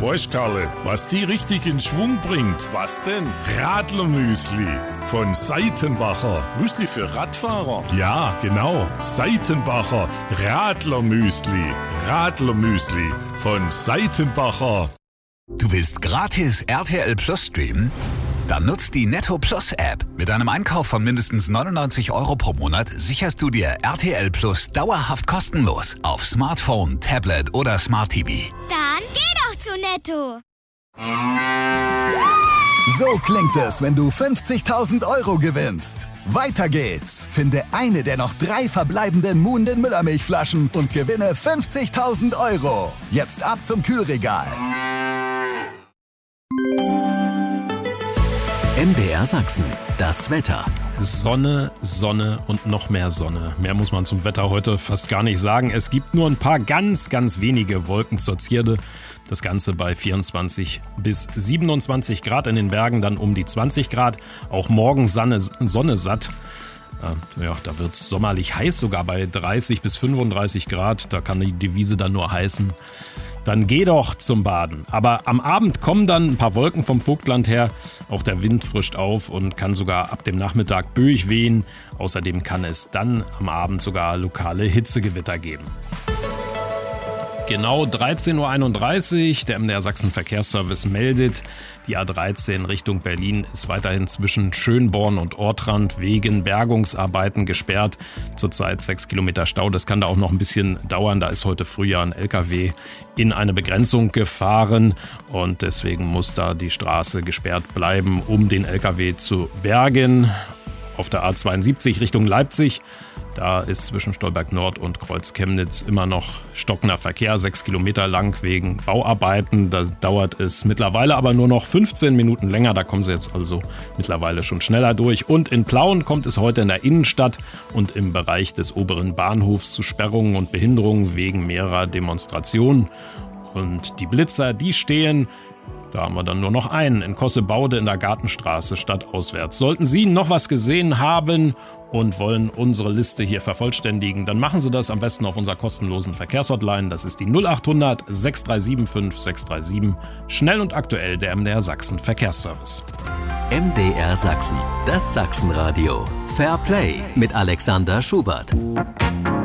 Weißt, Karle, was die richtig in Schwung bringt? Was denn? Radlermüsli von Seitenbacher. Müsli für Radfahrer? Ja, genau. Seitenbacher Radlermüsli. Radlermüsli von Seitenbacher. Du willst gratis RTL Plus streamen? Dann nutzt die Netto Plus App. Mit einem Einkauf von mindestens 99 € pro Monat sicherst du dir RTL Plus dauerhaft kostenlos auf Smartphone, Tablet oder Smart TV. Dann geh doch zu Netto. So klingt es, wenn du 50.000 € gewinnst. Weiter geht's. Finde eine der noch 3 verbleibenden Moon den Müllermilchflaschen und gewinne 50.000 €. Jetzt ab zum Kühlregal. MDR Sachsen, das Wetter. Sonne, Sonne und noch mehr Sonne. Mehr muss man zum Wetter heute fast gar nicht sagen. Es gibt nur ein paar ganz wenige Wolken zur Zierde. Das Ganze bei 24 bis 27 Grad in den Bergen, dann um die 20 Grad. Auch morgen Sonne satt. Ja, da wird es sommerlich heiß, sogar bei 30 bis 35 Grad. Da kann die Devise dann nur heißen: Dann geh doch zum Baden. Aber am Abend kommen dann ein paar Wolken vom Vogtland her. Auch der Wind frischt auf und kann sogar ab dem Nachmittag böig wehen. Außerdem kann es dann am Abend sogar lokale Hitzegewitter geben. Genau 13.31 Uhr, der MDR Sachsen Verkehrsservice meldet, die A13 Richtung Berlin ist weiterhin zwischen Schönborn und Ortrand wegen Bergungsarbeiten gesperrt. Zurzeit 6 Kilometer Stau, das kann da auch noch ein bisschen dauern. Da ist heute früh ja ein LKW in eine Begrenzung gefahren und deswegen muss da die Straße gesperrt bleiben, um den LKW zu bergen. Auf der A72 Richtung Leipzig, da ist zwischen Stolberg Nord und Kreuz Chemnitz immer noch stockender Verkehr, 6 Kilometer lang wegen Bauarbeiten. Da dauert es mittlerweile aber nur noch 15 Minuten länger, da kommen sie jetzt also mittlerweile schon schneller durch. Und in Plauen kommt es heute in der Innenstadt und im Bereich des oberen Bahnhofs zu Sperrungen und Behinderungen wegen mehrerer Demonstrationen. Und die Blitzer, die stehen. Da haben wir dann nur noch einen in Kossebaude in der Gartenstraße stadtauswärts. Sollten Sie noch was gesehen haben und wollen unsere Liste hier vervollständigen, dann machen Sie das am besten auf unserer kostenlosen Verkehrshotline. Das ist die 0800 637 5637. Schnell und aktuell der MDR Sachsen Verkehrsservice. MDR Sachsen, das Sachsenradio. Fair Play mit Alexander Schubert.